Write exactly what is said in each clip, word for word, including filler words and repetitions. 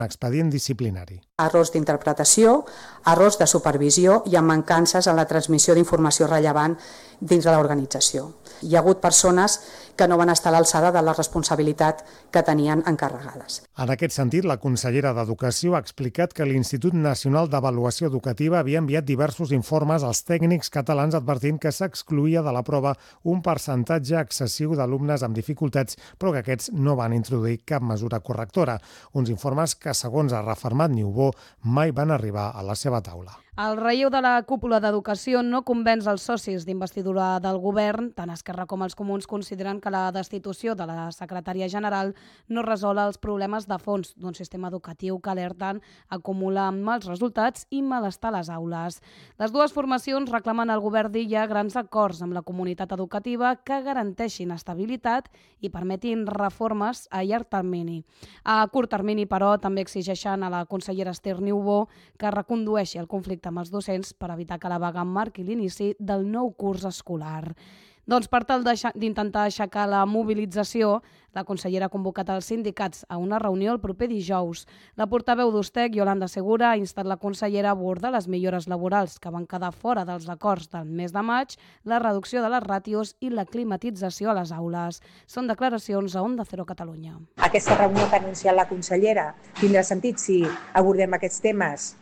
expedient disciplinari. Errors d'interpretació, errors de supervisió i amb mancances en la transmissió d'informació rellevant dins de l'organització. Hi ha hagut persones que no van estar a l'alçada de la responsabilitat que tenien encarregades. En aquest sentit, la consellera d'Educació ha explicat que l'Institut Nacional d'Avaluació Educativa havia enviat diversos informes als tècnics catalans advertint que s'excluïa de la prova un percentatge excessiu d'alumnes amb dificultats, però que aquests no van introduir cap mesura correctora. Uns informes que, segons ha refermat Niubó, mai van arribar a la seva taula. El relleu de la cúpula d'Educació no convenç els socis d'investidura del govern. Tant Esquerra com els comuns consideren que la destitució de la secretària general no resol els problemes de fons d'un sistema educatiu que alerten acumula mals resultats i malestar a les aules. Les dues formacions reclamen al govern d'Illa grans acords amb la comunitat educativa que garanteixin estabilitat i permetin reformes a llarg termini. A curt termini, però, també exigeixen a la consellera Esther Niubó que recondueixi el conflicte amb els docents per evitar que la vaga marqui l'inici del nou curs escolar. Doncs per tal d'intentar aixecar la mobilització, la consellera ha convocat els sindicats a una reunió el proper dijous. La portaveu d'Ustec, Yolanda Segura, ha instat la consellera a abordar les millores laborals que van quedar fora dels acords del mes de maig, la reducció de les ràtios i la climatització a les aules. Són declaracions a Onda Cero Catalunya. Aquesta reunió que ha anunciat la consellera tindrà sentit si abordem aquests temes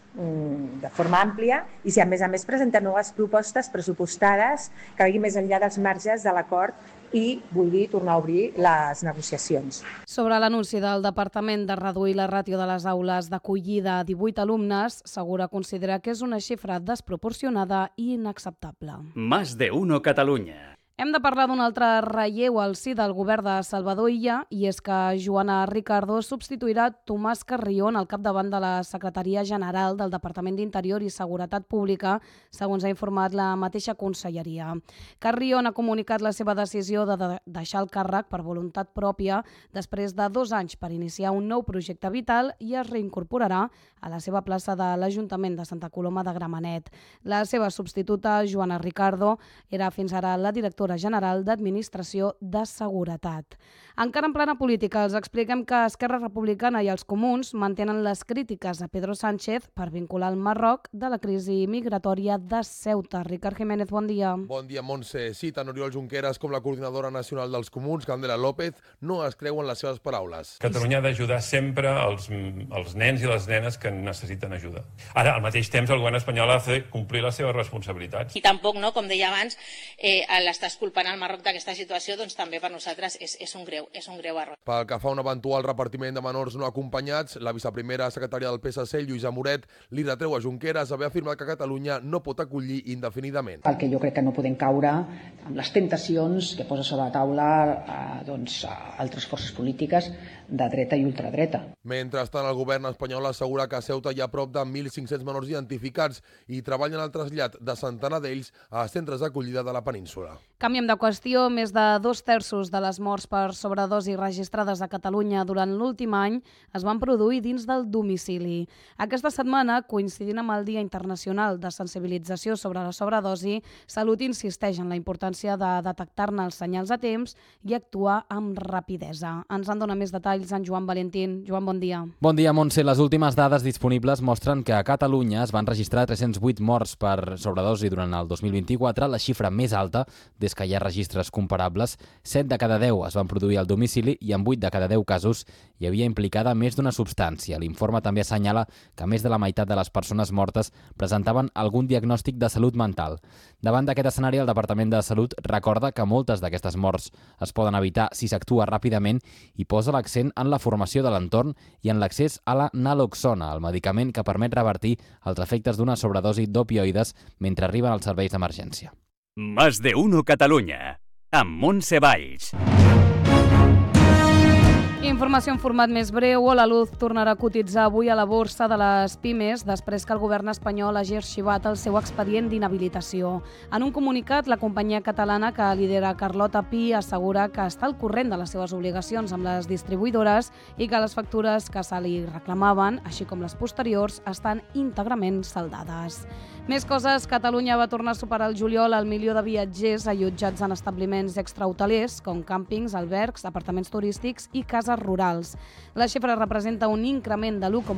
de forma àmplia i si a més a més presenten noves propostes pressupostades que vagin més enllà dels marges de l'acord i vulgui tornar a obrir les negociacions. Sobre l'anunci del Departament de reduir la ràtio de les aules d'acollida a divuit alumnes, Segura considera que és una xifra desproporcionada i inacceptable. Más de uno Catalunya. Hem de parlar d'un altre relleu al si del govern de Salvador Illa, i és que Joana Ricardo substituirà Tomàs Carrión al capdavant de la Secretaria General del Departament d'Interior i Seguretat Pública, segons ha informat la mateixa conselleria. Carrión ha comunicat la seva decisió de deixar el càrrec per voluntat pròpia després de dos anys per iniciar un nou projecte vital i es reincorporarà a la seva plaça de l'Ajuntament de Santa Coloma de Gramenet. La seva substituta, Joana Ricardo, era fins ara la directora general d'Administració de Seguretat. Encara en plana política, els expliquem que Esquerra Republicana i els comuns mantenen les crítiques a Pedro Sánchez per vincular el Marroc de la crisi migratòria de Ceuta. Ricard Jiménez, bon dia. Bon dia, Montse. Sí, tant Oriol Junqueras com la coordinadora nacional dels comuns, Candela López, no es creuen les seves paraules. Catalunya ha d'ajudar sempre els, els nens i les nenes que necessiten ajuda. Ara, al mateix temps, el govern espanyol ha de fer complir les seves responsabilitats. I tampoc, no, com deia abans, eh, l'estàs culpant al Marroc d'aquesta situació, doncs també per nosaltres és, és, un greu, és un greu error. Pel que fa a un eventual repartiment de menors no acompanyats, la viceprimera secretària del P S C, Lluïsa Moret, li retreu a Junqueras haver afirmat que Catalunya no pot acollir indefinidament. Perquè jo crec que no podem caure amb les tentacions que posa sobre la taula eh, doncs, altres forces polítiques de dreta i ultradreta. Mentrestant, el govern espanyol assegura que a Ceuta hi ha prop de mil cinc-cents menors identificats i treballen el trasllat de centenar d'ells a centres d'acollida de la península. Canviem de qüestió. Més de dos terços de les morts per sobredosi registrades a Catalunya durant l'últim any es van produir dins del domicili. Aquesta setmana, coincidint amb el Dia Internacional de Sensibilització sobre la Sobredosi, Salut insisteix en la importància de detectar-ne els senyals a temps i actuar amb rapidesa. Ens en dona més detalls en Joan Valentín. Joan, bon dia. Bon dia, Montse. Les últimes dades disponibles mostren que a Catalunya es van registrar tres-cents vuit morts per sobredosi durant el dos mil vint-i-quatre, la xifra més alta des que hi ha registres comparables. set de cada deu es van produir al domicili i en vuit de cada deu casos hi havia implicada més d'una substància. L'informe també assenyala que més de la meitat de les persones mortes presentaven algun diagnòstic de salut mental. Davant d'aquest escenari, el Departament de Salut recorda que moltes d'aquestes morts es poden evitar si s'actua ràpidament i posa l'accent en la formació de l'entorn i en l'accés a la naloxona, el medicament que permet revertir els efectes d'una sobredosi d'opioides mentre arriben als serveis d'emergència. Más de uno Catalunya, amb Montse Valls. Informació en format més breu. La Luz tornarà a cotitzar avui a la borsa de les Pimes després que el govern espanyol hagi arxivat el seu expedient d'inhabilitació. En un comunicat, la companyia catalana que lidera Carlota Pi assegura que està al corrent de les seves obligacions amb les distribuïdores i que les factures que se li reclamaven, així com les posteriors, estan íntegrament saldades. Més coses, Catalunya va tornar a superar el juliol el milió de viatgers allotjats en establiments extrahotelers, com càmpings, albergs, apartaments turístics i cases rurals. La xifra representa un increment de l'u coma